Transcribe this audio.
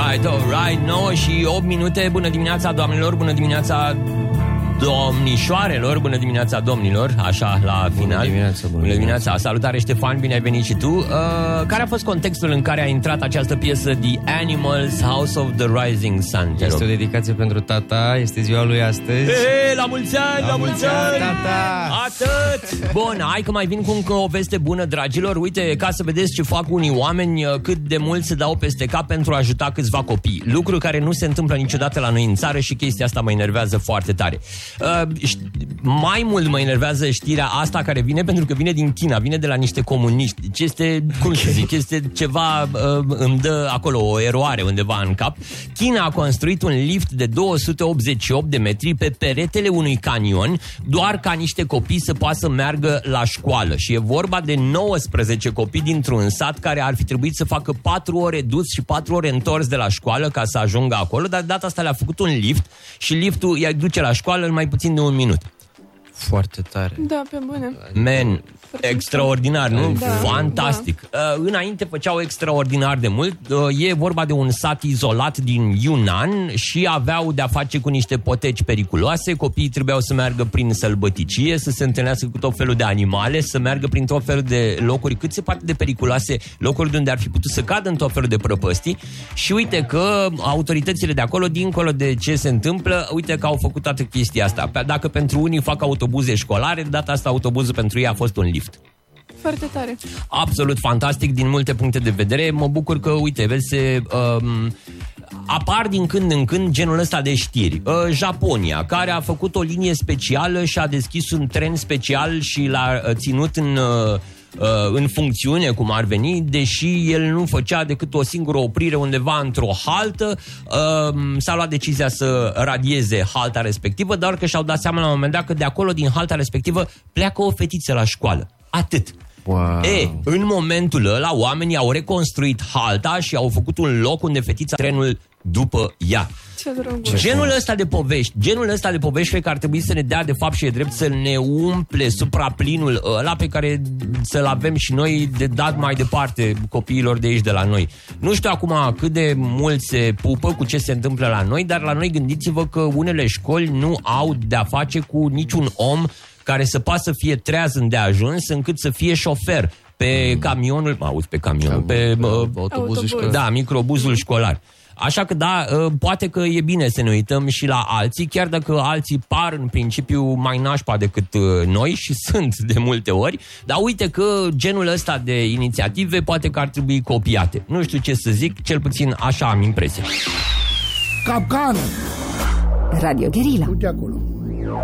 Alright, 9 și 8 minute. Bună dimineața, doamnelor, bună dimineața, domnișoarelor, bună dimineața, domnilor, așa la final. Bună dimineața. Salutare, Ștefan, bine ai venit și tu. Care a fost contextul în care a intrat această piesă The Animals, House of the Rising Sun? Este o dedicație pentru tata, este ziua lui astăzi. La mulți ani, la mulți ani, tata. Atât. Bun, hai că mai vin cu încă o veste bună, dragilor. Uite, ca să vedeți ce fac unii oameni, cât de mult se dau peste cap pentru a ajuta câțiva copii. Lucru care nu se întâmplă niciodată la noi în țară și chestia asta mă enervează foarte tare. Mai mult mă enervează știrea asta care vine pentru că vine din China, vine de la niște comuniști. Deci este, cum să zic, este ceva, îmi dă acolo o eroare undeva în cap. China a construit un lift de 288 de metri pe peretele unui canion, doar ca niște copii să poată să meargă la școală. Și e vorba de 19 copii dintr-un sat care ar fi trebuit să facă 4 ore dus și 4 ore întors de la școală ca să ajungă acolo, dar de data asta le-a făcut un lift și liftul îi duce la școală în mai puțin de un minut. Foarte tare. Da, pe bune. Man, extraordinar, nu? Da, fantastic. Da. Înainte făceau extraordinar de mult. E vorba de un sat izolat din Yunnan și aveau de-a face cu niște poteci periculoase. Copiii trebuiau să meargă prin sălbăticie, să se întâlnească cu tot felul de animale, să meargă prin tot felul de locuri cât se poate de periculoase, locuri de unde ar fi putut să cadă în tot felul de prăpăstii. Și uite că autoritățile de acolo, dincolo de ce se întâmplă, uite că au făcut toată chestia asta. Dacă pentru unii fac autobuze școlare, de data asta autobuzul pentru ei a fost un lift. Foarte tare. Absolut fantastic din multe puncte de vedere. Mă bucur că, uite, vezi, apar din când în când genul ăsta de știri. Japonia, care a făcut o linie specială și a deschis un tren special și l-a ținut în funcțiune, cum ar veni, deși el nu făcea decât o singură oprire undeva într-o haltă. S-a luat decizia să radieze halta respectivă, doar că și-au dat seama la un moment dat că de acolo, din halta respectivă, pleacă o fetiță la școală. Atât. Wow. În momentul ăla, oamenii au reconstruit halta și au făcut un loc unde fetița trenul după ea. Genul ăsta de povești cred că ar trebui să ne dea, de fapt, și e drept să ne umple supraplinul ăla pe care să-l avem și noi de dat mai departe copiilor de aici de la noi. Nu știu acum cât de mult se pupă cu ce se întâmplă la noi, dar la noi gândiți-vă că unele școli nu au de-a face cu niciun om care să poată să fie treaz îndeajuns încât să fie șofer pe camionul, pe autobuzul școlar. Da, microbuzul școlar. Așa că da, poate că e bine să ne uităm și la alții, chiar dacă alții par în principiu mai nașpa decât noi și sunt de multe ori, dar uite că genul ăsta de inițiative poate că ar trebui copiate. Nu știu ce să zic, cel puțin așa am impresia. Capcană! Radio Guerilla. Du-te acolo.